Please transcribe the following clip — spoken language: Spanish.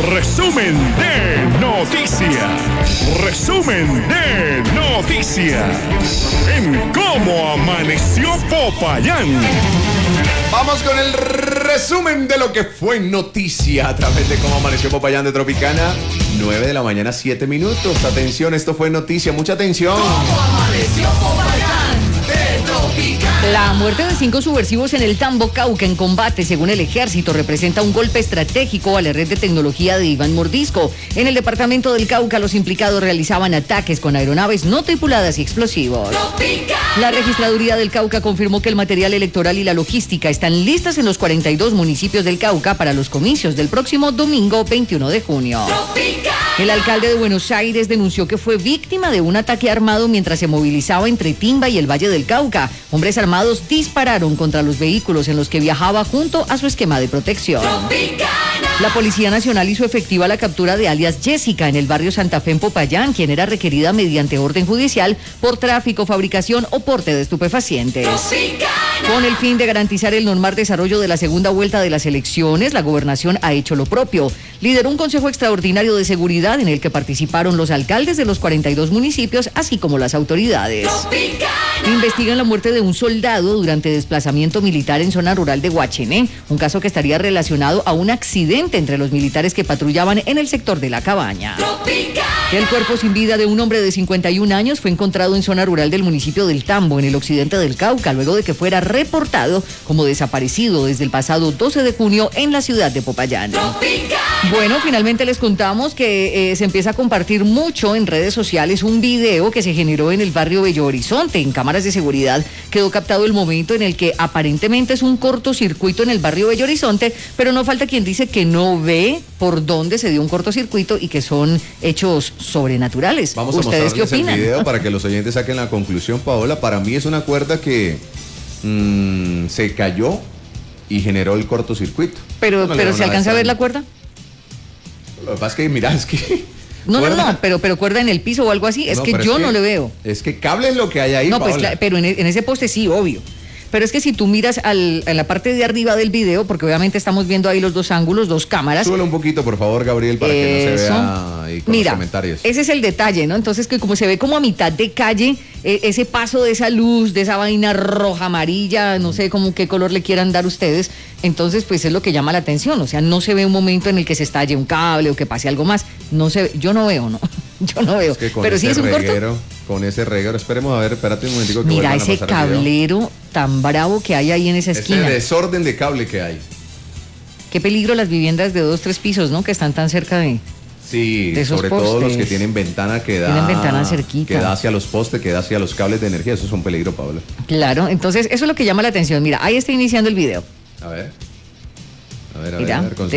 Resumen de noticias. Resumen de noticias. En cómo amaneció Popayán. Vamos con el resumen de lo que fue noticia a través de cómo amaneció Popayán de Tropicana. 9 de la mañana, 7 minutos. Atención, esto fue noticia. Mucha atención. ¿Cómo amaneció Popayán de Tropicana? La muerte de 5 subversivos en el Tambo, Cauca, en combate, según el ejército, representa un golpe estratégico a la red de tecnología de Iván Mordisco. En el departamento del Cauca, los implicados realizaban ataques con aeronaves no tripuladas y explosivos. Tropicana. La registraduría del Cauca confirmó que el material electoral y la logística están listas en los 42 municipios del Cauca para los comicios del próximo domingo 21 de junio. Tropicana. El alcalde de Buenos Aires denunció que fue víctima de un ataque armado mientras se movilizaba entre Timba y el Valle del Cauca. Hombres armados dispararon contra los vehículos en los que viajaba junto a su esquema de protección. Tropicana. La Policía Nacional hizo efectiva la captura de alias Jessica en el barrio Santa Fe en Popayán, quien era requerida mediante orden judicial por tráfico, fabricación o porte de estupefacientes. Tropicana. Con el fin de garantizar el normal desarrollo de la segunda vuelta de las elecciones, la gobernación ha hecho lo propio. Lideró un consejo extraordinario de seguridad en el que participaron los alcaldes de los 42 municipios, así como las autoridades. Tropicana. Investigan la muerte de un soldado durante desplazamiento militar en zona rural de Guachené, un caso que estaría relacionado a un accidente entre los militares que patrullaban en el sector de La Cabaña. Tropicana. El cuerpo sin vida de un hombre de 51 años fue encontrado en zona rural del municipio del Tambo, en el occidente del Cauca, luego de que fuera reportado como desaparecido desde el pasado 12 de junio en la ciudad de Popayán. Tropicana. Bueno, finalmente les contamos que se empieza a compartir mucho en redes sociales un video que se generó en el barrio Bello Horizonte. En cámaras de seguridad quedó captado el momento en el que aparentemente es un cortocircuito en el barrio Bello Horizonte, pero no falta quien dice que no ve por dónde se dio un cortocircuito y que son hechos sobrenaturales. Vamos a ¿Ustedes qué mostrarles el opinan? video para que los oyentes saquen la conclusión, Paola. Para mí es una cuerda que se cayó y generó el cortocircuito. Pero No le veo ¿se nada alcanza a ver extraño. la cuerda? Lo que pasa es que, mira, es que... No, cuerda- pero cuerda en el piso o algo así, es No, que pero yo no le veo. Es que cable es lo que hay ahí, No, pues, Paola. pero en ese poste sí, obvio. Pero es que si tú miras en la parte de arriba del video, porque obviamente estamos viendo ahí los dos ángulos, dos cámaras. Súbelo un poquito, por favor, Gabriel, para que no se vea ahí con Mira, los comentarios. ese es el detalle, ¿no? Entonces, que como se ve como a mitad de calle, ese paso de esa luz, de esa vaina roja, amarilla, no sé cómo qué color le quieran dar ustedes, entonces pues es lo que llama la atención. O sea, no se ve un momento en el que se estalle un cable o que pase algo más. No se ve, yo no veo, ¿no? Yo no veo. Es que con Pero ese sí es un corto. reguero, con ese reguero, esperemos a ver, espérate un momentico que Mira vuelvan a ese pasar el video. cablero tan bravo que hay ahí en esa Ese esquina. desorden de cable que hay. Qué peligro las viviendas de 2, 3 pisos, ¿no? Que están tan cerca de... Sí, de esos sobre todo los postes. que tienen ventana que da... Tienen ventana cerquita. Que da hacia los postes, que da hacia los cables de energía. Eso es un peligro, Paola. Claro, entonces eso es lo que llama la atención. Mira, ahí está iniciando el video. A ver. A ver, Mira, concentración.